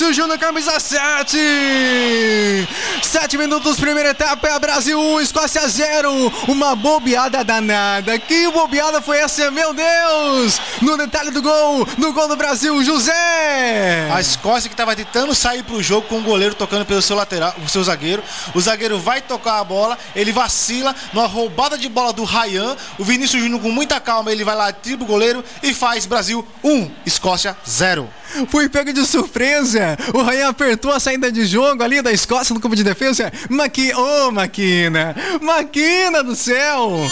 Vinícius Júnior, camisa 7. 7 minutos, primeira etapa, é Brasil 1, Escócia 0. Uma bobeada danada. Que bobeada foi essa, meu Deus? No detalhe do gol, no gol do Brasil, José. A Escócia que estava tentando sair pro jogo com o goleiro tocando pelo seu lateral, o seu zagueiro. O zagueiro vai tocar a bola, ele vacila numa roubada de bola do Ryan. O Vinícius Júnior, com muita calma, ele vai lá, dribla o goleiro e faz Brasil 1, Escócia 0. Fui pego de surpresa. O Ryan apertou a saída de jogo ali da Escócia no campo de defesa. Maquina do céu.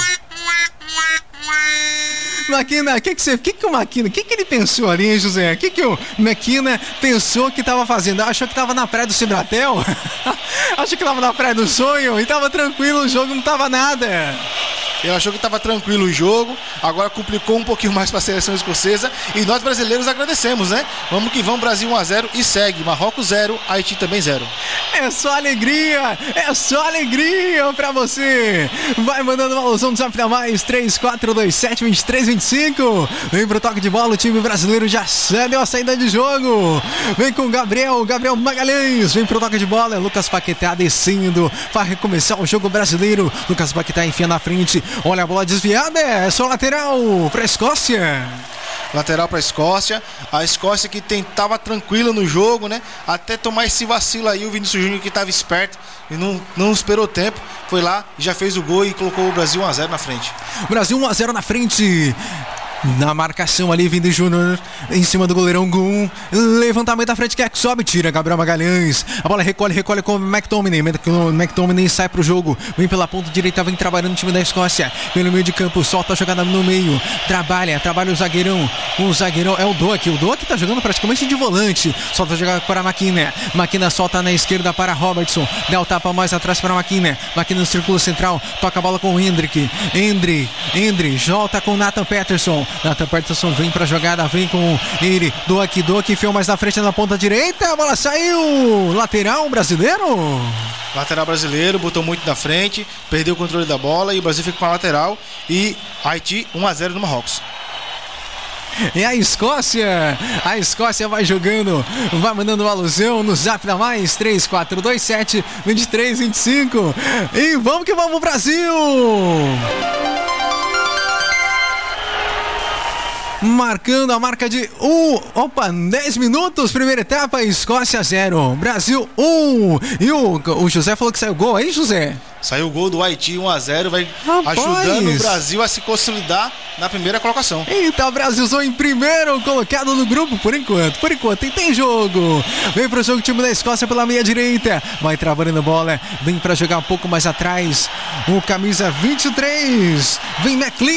Maquina, que o Maquina, que ele pensou ali, hein, José? O que o Maquina pensou que tava fazendo? Achou que tava na praia do Cibratel? Achou que tava na praia do sonho e tava tranquilo, o jogo não tava nada. Ele achou que estava tranquilo o jogo, agora complicou um pouquinho mais para a seleção escocesa e nós brasileiros agradecemos, né? Vamos que vamos, Brasil 1-0 e segue. Marrocos 0, Haiti também 0. É só alegria pra você. Vai mandando uma alusão no Zap da Mais 3427-2325. Vem pro toque de bola, o time brasileiro já deu a saída de jogo. Vem com o Gabriel Magalhães. Vem pro toque de bola, Lucas Paquetá descendo para recomeçar o jogo brasileiro. Lucas Paquetá enfia na frente. Olha a bola desviada, é só lateral para a Escócia. Lateral para a Escócia que tentava tranquila no jogo, né? Até tomar esse vacilo aí, o Vinícius Júnior que estava esperto e não esperou tempo, foi lá, já fez o gol e colocou o Brasil 1-0 na frente. Brasil 1-0 na frente. Na marcação ali, Vini Júnior em cima do goleirão Gum. Levantamento da frente, quer que sobe, tira Gabriel Magalhães. A bola recolhe com o McTominay. McTominay sai pro jogo, vem pela ponta direita, vem trabalhando o time da Escócia. Pelo meio de campo, solta a jogada no meio. Trabalha o zagueirão. O zagueirão é o Doak. O Doak tá jogando praticamente de volante. Solta a jogada para a Maquina solta na esquerda para Robertson. Dá o tapa mais atrás para a Maquina no círculo central. Toca a bola com o Hendrick. Volta com o Nathan Peterson vem pra jogada, vem com ele, Doak enfiou mais na frente na ponta direita, a bola saiu, lateral brasileiro, botou muito na frente, perdeu o controle da bola e o Brasil fica com a lateral e Haiti 1-0 no Marrocos. E a Escócia vai jogando, vai mandando uma alusão no Zap da Mais 3427-2325 e vamos que vamos, Brasil! Marcando a marca de 10 minutos, primeira etapa, Escócia 0, Brasil 1. E o José falou que saiu gol aí, José? Saiu o gol do Haiti 1-0, vai ajudando o Brasil a se consolidar na primeira colocação. Eita, Brasilzão em primeiro colocado no grupo por enquanto. E tem jogo. Vem pro jogo o time da Escócia pela meia direita. Vai trabalhando a bola, vem pra jogar um pouco mais atrás. O camisa 23, vem McLean.